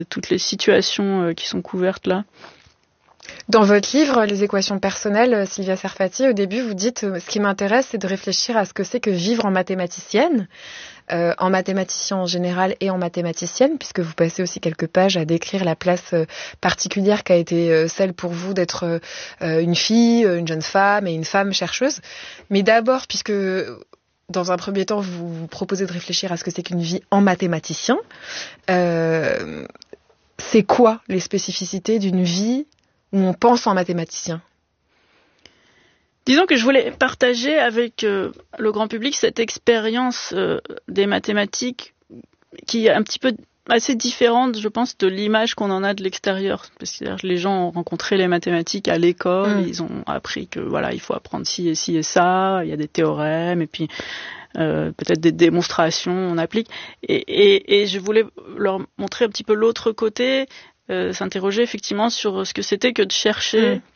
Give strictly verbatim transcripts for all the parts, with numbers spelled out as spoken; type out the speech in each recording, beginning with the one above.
toutes les situations euh, qui sont couvertes là. Dans votre livre, Les équations personnelles, Sylvia Serfati, au début, vous dites euh, « Ce qui m'intéresse, c'est de réfléchir à ce que c'est que vivre en mathématicienne, euh, en mathématicien en général et en mathématicienne, puisque vous passez aussi quelques pages à décrire la place euh, particulière qu'a été euh, celle pour vous d'être euh, une fille, une jeune femme et une femme chercheuse. Mais d'abord, puisque dans un premier temps, vous vous proposez de réfléchir à ce que c'est qu'une vie en mathématicien, euh, c'est quoi les spécificités d'une vie où on pense en mathématicien? Disons que je voulais partager avec euh, le grand public cette expérience euh, des mathématiques qui est un petit peu assez différente, je pense, de l'image qu'on en a de l'extérieur. Parce que les gens ont rencontré les mathématiques à l'école, mmh. ils ont appris que voilà, il faut apprendre ci et ci et ça, il y a des théorèmes et puis euh, peut-être des démonstrations, on applique. Et, et, et je voulais leur montrer un petit peu l'autre côté. Euh, s'interroger effectivement sur ce que c'était que de chercher, mmh.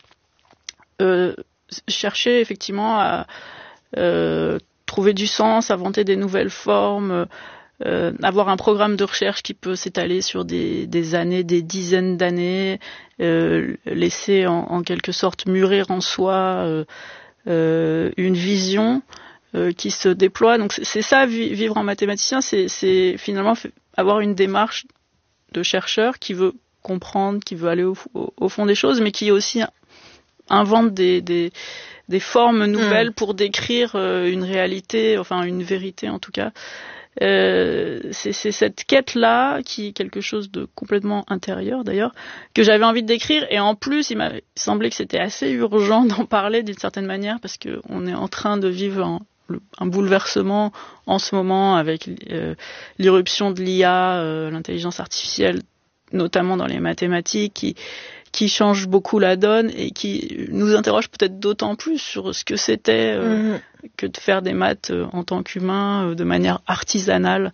euh, chercher effectivement à euh, trouver du sens, inventer des nouvelles formes, euh, avoir un programme de recherche qui peut s'étaler sur des, des années, des dizaines d'années, euh, laisser en, en quelque sorte mûrir en soi euh, euh, une vision euh, qui se déploie. Donc c'est, c'est ça, vivre en mathématicien, c'est, c'est finalement avoir une démarche de chercheur qui veut comprendre, qui veut aller au, au, au fond des choses, mais qui aussi invente des, des, des formes nouvelles mmh. pour décrire euh, une réalité, enfin une vérité en tout cas. Euh, c'est, c'est cette quête-là, qui est quelque chose de complètement intérieur d'ailleurs, que j'avais envie de décrire, et en plus il m'a semblé que c'était assez urgent d'en parler d'une certaine manière, parce qu'on est en train de vivre un, un bouleversement en ce moment avec euh, l'irruption de l'I A, euh, l'intelligence artificielle, notamment dans les mathématiques, qui, qui change beaucoup la donne et qui nous interroge peut-être d'autant plus sur ce que c'était euh, mmh. que de faire des maths euh, en tant qu'humain, euh, de manière artisanale,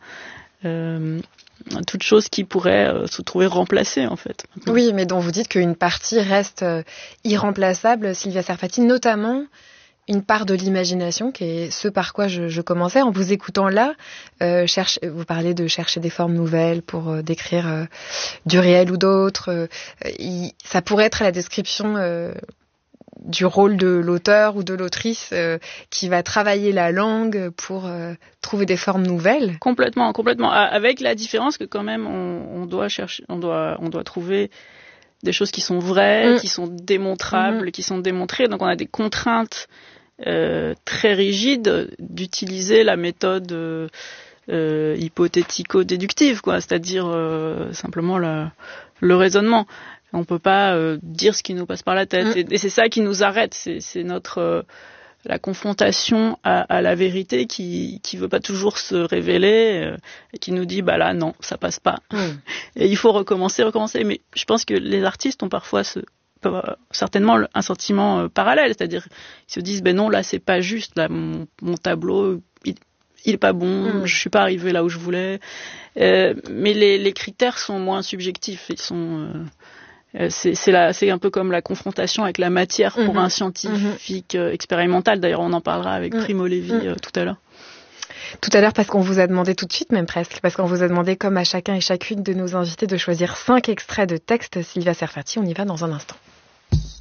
euh, toute chose qui pourrait euh, se trouver remplacée en fait. Oui, mais dont vous dites qu'une partie reste euh, irremplaçable, Sylvia Serfati, notamment une part de l'imagination, qui est ce par quoi je, je commençais en vous écoutant là. Euh, cherche, vous parlez de chercher des formes nouvelles pour euh, décrire euh, du réel ou d'autres. Euh, il, ça pourrait être la description euh, du rôle de l'auteur ou de l'autrice euh, qui va travailler la langue pour euh, trouver des formes nouvelles. Complètement, complètement. Avec la différence que quand même on, on doit chercher, on doit, on doit trouver des choses qui sont vraies, mmh. qui sont démontrables, mmh. qui sont démontrées. Donc on a des contraintes euh, très rigides d'utiliser la méthode euh, euh, hypothético-déductive, quoi, c'est-à-dire euh, simplement le, le raisonnement. On peut pas euh, dire ce qui nous passe par la tête, mmh. et, et c'est ça qui nous arrête. C'est, c'est notre euh, la confrontation à, à la vérité qui qui veut pas toujours se révéler euh, et qui nous dit bah là non, ça passe pas. Mmh. Et il faut recommencer, recommencer. Mais je pense que les artistes ont parfois ce, certainement un sentiment euh, parallèle, c'est-à-dire ils se disent ben non là c'est pas juste, là mon, mon tableau il, il est pas bon, mmh. je suis pas arrivé là où je voulais. Euh, mais les, les critères sont moins subjectifs, ils sont euh, C'est, c'est, la, c'est un peu comme la confrontation avec la matière pour mmh. un scientifique mmh. expérimental. D'ailleurs, on en parlera avec mmh. Primo Levi mmh. euh, tout à l'heure. Tout à l'heure, parce qu'on vous a demandé tout de suite, même presque, parce qu'on vous a demandé, comme à chacun et chacune de nos invités, de choisir cinq extraits de textes. Sylvia Serfati, on y va dans un instant.